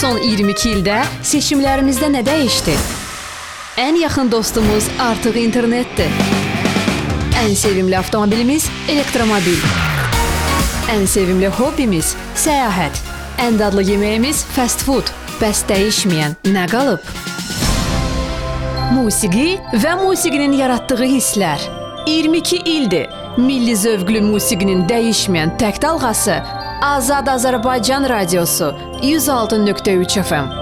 Son 22 ildə seçimlərimizdə nə dəyişdi? Ən yaxın dostumuz artıq internetdir. Ən sevimli avtomobilimiz elektromobil. Ən sevimli hobbimiz səyahət. Ən dadlı yeməyimiz fast food. Bəs dəyişməyən nə qalıb? Musiqi və musiqinin yaratdığı hisslər. 22 ildir milli zövqlü musiqinin dəyişməyən tək dalğası Azad Azərbaycan Radiosu 106.3 FM.